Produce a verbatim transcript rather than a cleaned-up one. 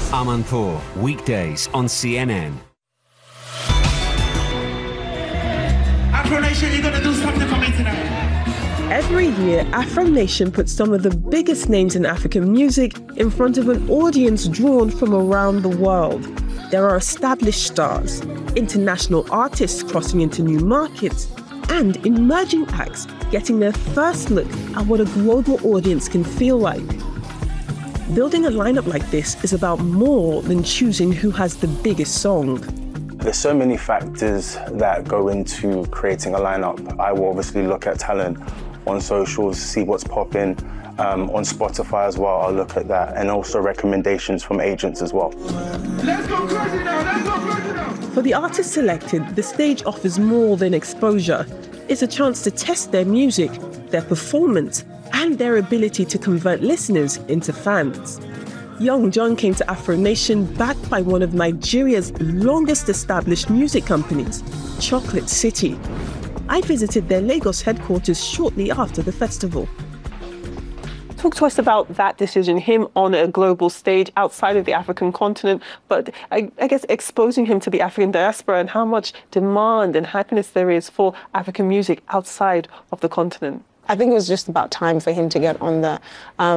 Amanpour, weekdays on C N N. Afro Nation, you're gonna do something for me tonight. Every year, Afro Nation puts some of the biggest names in African music in front of an audience drawn from around the world. There are established stars, international artists crossing into new markets, and emerging acts getting their first look at what a global audience can feel like. Building a lineup like this is about more than choosing who has the biggest song. There's so many factors that go into creating a lineup. I will obviously look at talent on socials, see what's popping. Um, on Spotify as well, I'll look at that, and also recommendations from agents as well. Let's go crazy now, let's go crazy now. For the artists selected, the stage offers more than exposure. It's a chance to test their music, their performance, and their ability to convert listeners into fans. Young John came to Afro Nation backed by one of Nigeria's longest established music companies, Chocolate City. I visited their Lagos headquarters shortly after the festival. Talk to us about that decision, him on a global stage outside of the African continent, but I, I guess exposing him to the African diaspora and how much demand and happiness there is for African music outside of the continent. I think it was just about time for him to get on the um,